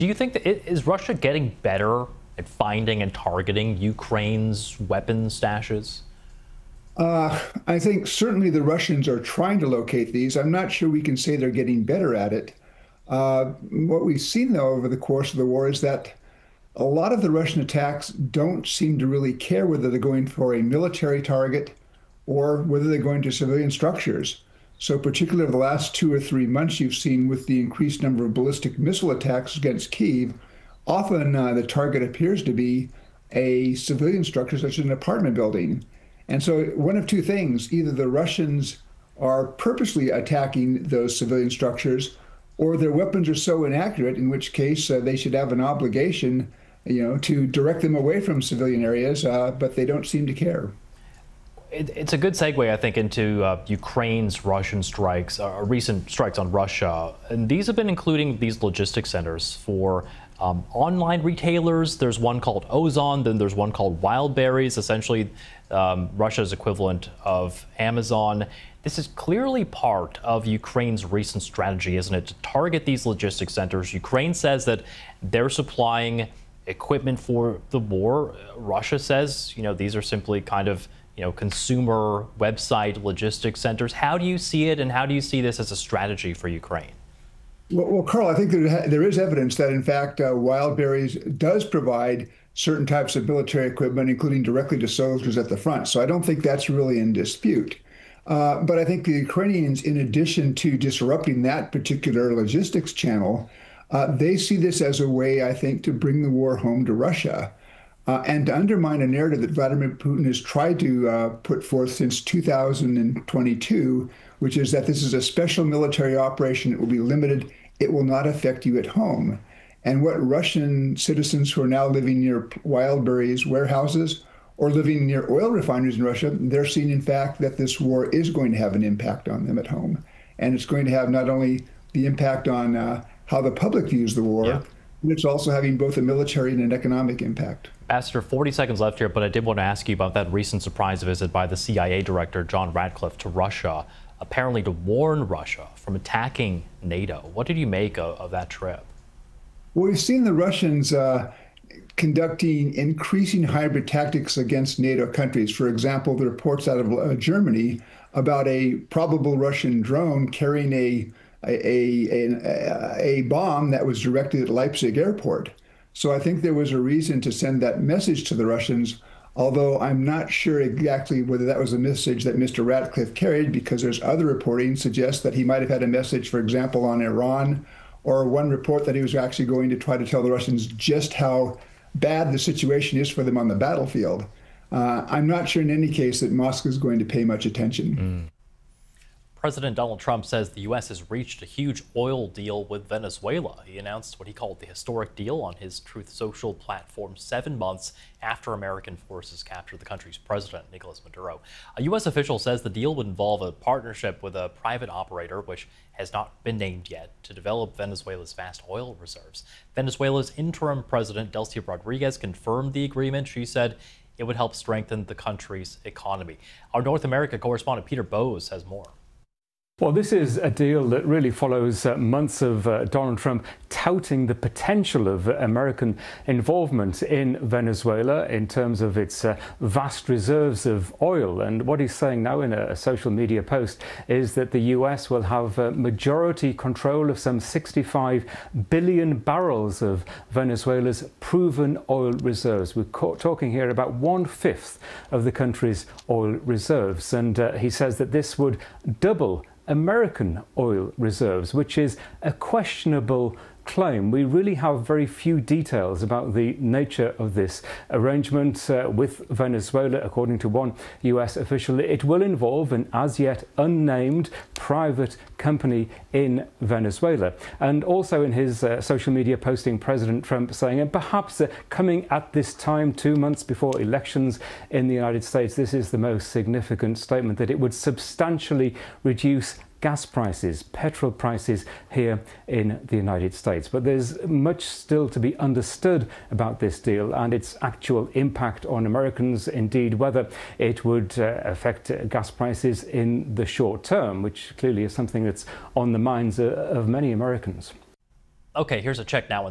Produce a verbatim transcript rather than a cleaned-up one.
Do you think that it, is Russia getting better at finding and targeting Ukraine's weapons stashes? Uh, I think certainly the Russians are trying to locate these. I'm not sure we can say they're getting better at it. Uh, what we've seen, though, over the course of the war is that a lot of the Russian attacks don't seem to really care whether they're going for a military target or whether they're going to civilian structures. So, particularly over the last two or three months, you've seen with the increased number of ballistic missile attacks against Kyiv, often uh, the target appears to be a civilian structure, such as an apartment building. And so, one of two things: either the Russians are purposely attacking those civilian structures, or their weapons are so inaccurate, in which case uh, they should have an obligation, you know, to direct them away from civilian areas, uh, but they don't seem to care. It, it's a good segue, I think, into uh, Ukraine's Russian strikes, uh, recent strikes on Russia. And these have been including these logistics centers for um, online retailers. There's one called Ozon, then there's one called Wildberries, essentially um, Russia's equivalent of Amazon. This is clearly part of Ukraine's recent strategy, isn't it, to target these logistics centers. Ukraine says that they're supplying equipment for the war. Russia says, you know, these are simply kind of you know, consumer website logistics centers. How do you see it, and how do you see this as a strategy for Ukraine? Well, well Carl, I think there, there is evidence that, in fact, uh, Wildberries does provide certain types of military equipment, including directly to soldiers at the front. So I don't think that's really in dispute. Uh, but I think the Ukrainians, in addition to disrupting that particular logistics channel, uh, they see this as a way, I think, to bring the war home to Russia. Uh, and to undermine a narrative that Vladimir Putin has tried to uh, put forth since two thousand twenty-two, which is that this is a special military operation. It will be limited. It will not affect you at home. And what Russian citizens who are now living near Wildberries warehouses or living near oil refineries in Russia, they're seeing, in fact, that this war is going to have an impact on them at home. And it's going to have not only the impact on uh, how the public views the war, yeah. but it's also having both a military and an economic impact. Ambassador, forty seconds left here, but I did want to ask you about that recent surprise visit by the C I A director, John Ratcliffe, to Russia, apparently to warn Russia from attacking NATO. What did you make of, of that trip? Well, we've seen the Russians uh, conducting increasing hybrid tactics against NATO countries. For example, the reports out of uh, Germany about a probable Russian drone carrying a A, a, a bomb that was directed at Leipzig airport. So I think there was a reason to send that message to the Russians, although I'm not sure exactly whether that was a message that Mister Ratcliffe carried, because there's other reporting suggests that he might have had a message, for example, on Iran, or one report that he was actually going to try to tell the Russians just how bad the situation is for them on the battlefield. Uh, I'm not sure in any case that Moscow is going to pay much attention. Mm. President Donald Trump says the U S has reached a huge oil deal with Venezuela. He announced what he called the historic deal on his Truth Social platform seven months after American forces captured the country's president, Nicolas Maduro. A U S official says the deal would involve a partnership with a private operator, which has not been named yet, to develop Venezuela's vast oil reserves. Venezuela's interim president, Delcy Rodriguez, confirmed the agreement. She said it would help strengthen the country's economy. Our North America correspondent, Peter Bowes, has more. Well, this is a deal that really follows uh, months of uh, Donald Trump touting the potential of uh, American involvement in Venezuela in terms of its uh, vast reserves of oil. And what he's saying now in a, a social media post is that the U S will have uh, majority control of some sixty-five billion barrels of Venezuela's proven oil reserves. We're talking here about one-fifth of the country's oil reserves. And uh, he says that this would double American oil reserves, which is a questionable claim. We really have very few details about the nature of this arrangement uh, with Venezuela. According to one U S official, it will involve an as yet unnamed private company in Venezuela. And also in his uh, social media posting, President Trump saying, and perhaps uh, coming at this time two months before elections in the United States, this is the most significant statement, that it would substantially reduce gas prices, petrol prices here in the United States. But there's much still to be understood about this deal and its actual impact on Americans, indeed whether it would uh, affect gas prices in the short term, which clearly is something that's on the minds uh, of many Americans. Okay, here's a check now.